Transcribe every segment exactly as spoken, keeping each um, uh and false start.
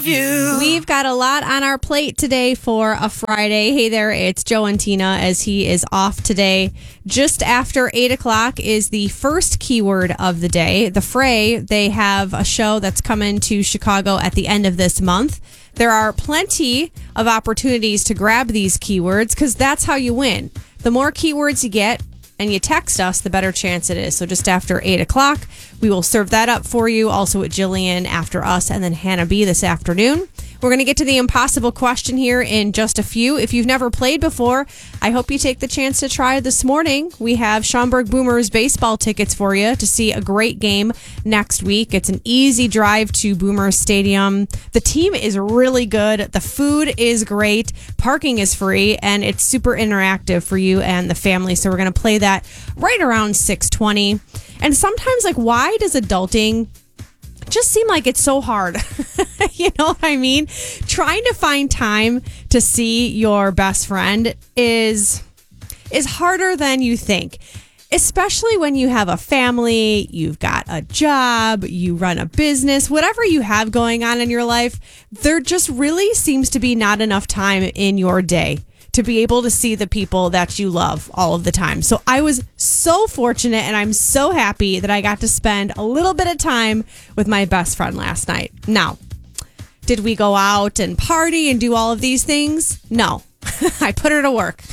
We've got a lot on our plate today for a Friday. Hey there, it's Joe and Tina as he is off today. Just after eight o'clock is the first keyword of the day. The Fray, they have a show that's coming to Chicago at the end of this month. There are plenty of opportunities to grab these keywords because that's how you win. The more keywords you get, and you text us, the better chance it is. So just after eight o'clock, we will serve that up for you. Also with Jillian after us, and then Hannah B this afternoon. We're going to get to the impossible question here in just a few. If you've never played before, I hope you take the chance to try this morning. We have Schaumburg Boomers baseball tickets for you to see a great game next week. It's an easy drive to Boomers Stadium. The team is really good. The food is great. Parking is free, and it's super interactive for you and the family. So we're going to play that right around six twenty. And sometimes, like, why does adulting just seem like it's so hard? You know what I mean? Trying to find time to see your best friend is is harder than you think, especially when you have a family, you've got a job, you run a business, whatever you have going on in your life. There just really seems to be not enough time in your day to be able to see the people that you love all of the time. So I was so fortunate, and I'm so happy that I got to spend a little bit of time with my best friend last night. Now, did we go out and party and do all of these things? No. I put her to work.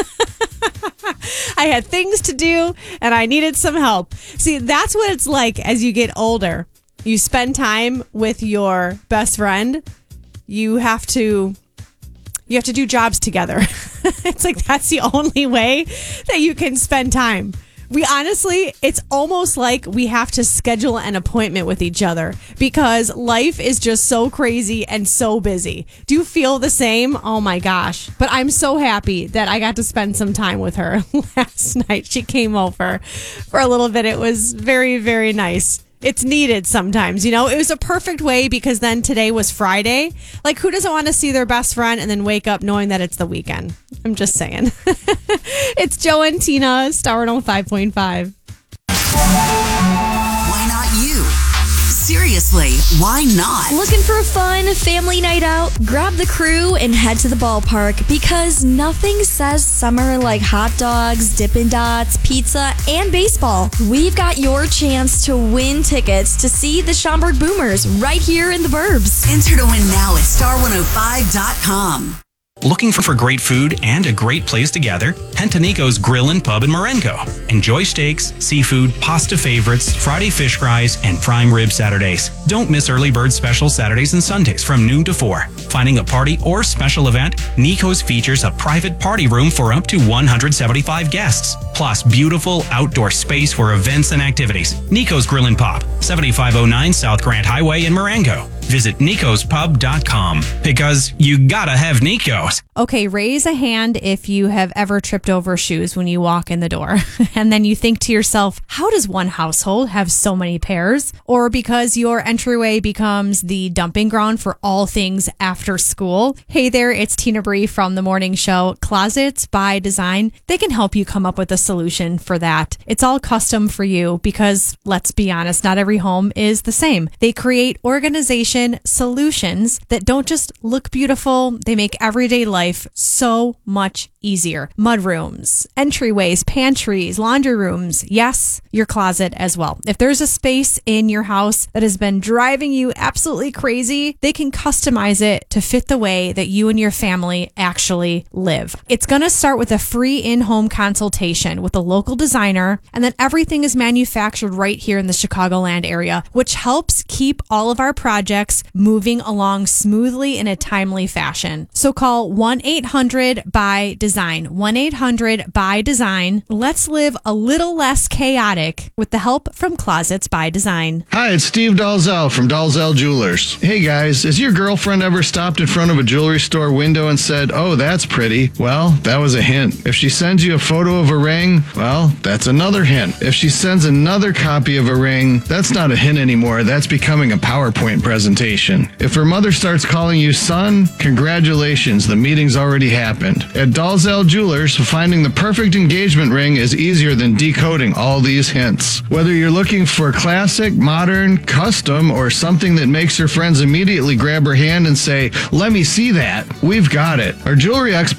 I had things to do, and I needed some help. See, that's what it's like as you get older. You spend time with your best friend. You have to... You have to do jobs together. It's like that's the only way that you can spend time. We honestly, it's almost like we have to schedule an appointment with each other because life is just so crazy and so busy. Do you feel the same? Oh my gosh. But I'm so happy that I got to spend some time with her last night. She came over for a little bit. It was very, very nice. It's needed sometimes, you know. It was a perfect way because then today was Friday. Like, who doesn't want to see their best friend and then wake up knowing that it's the weekend? I'm just saying. It's Joe and Tina, Star one oh five point five. Why not you? Seriously, why not? Looking for a fun family night out? Grab the crew and head to the ballpark because nothing says summer like hot dogs, Dippin' Dots, pizza, and baseball. We've got your chance to win tickets to see the Schaumburg Boomers right here in the Burbs. Enter to win now at star one oh five dot com. Looking for, for great food and a great place to gather? Head to Nico's Grill and Pub in Marengo. Enjoy steaks, seafood, pasta favorites, Friday fish fries, and prime rib Saturdays. Don't miss early bird special Saturdays and Sundays from noon to four. Finding a party or special event? Nico's features a private party room for up to one hundred seventy-five guests. Plus beautiful outdoor space for events and activities. Nico's Grill and Pub, seventy-five oh nine South Grant Highway in Marengo. Visit nicos pub dot com because you gotta have Nico's. Okay, raise a hand if you have ever tripped over shoes when you walk in the door. And then you think to yourself, how does one household have so many pairs? Or because your entryway becomes the dumping ground for all things after school. Hey there, it's Tina Bree from The Morning Show. Closets by Design. They can help you come up with a solution for that. It's all custom for you because, let's be honest, not every home is the same. They create organization solutions that don't just look beautiful, they make everyday life so much easier. Mudrooms, entryways, pantries, laundry rooms, yes, your closet as well. If there's a space in your house that has been driving you absolutely crazy, they can customize it to fit the way that you and your family actually live. It's going to start with a free in-home consultation with a local designer, and then everything is manufactured right here in the Chicagoland area, which helps keep all of our projects moving along smoothly in a timely fashion. So call one eight hundred by design. one eight hundred by design. Let's live a little less chaotic with the help from Closets by Design. Hi, it's Steve Dalzell from Dalzell Jewelers. Hey guys, has your girlfriend ever stopped in front of a jewelry store window and said, "Oh, that's pretty"? Well, that was a hint. If she sends you a photo of a ring, well, that's another hint. If she sends another copy of a ring, that's not a hint anymore. That's becoming a PowerPoint presentation. If her mother starts calling you son, congratulations, the meeting's already happened. At Dalzell Dalzell Jewelers, finding the perfect engagement ring is easier than decoding all these hints. Whether you're looking for classic, modern, custom, or something that makes your friends immediately grab her hand and say, "Let me see that," we've got it. Our jewelry experts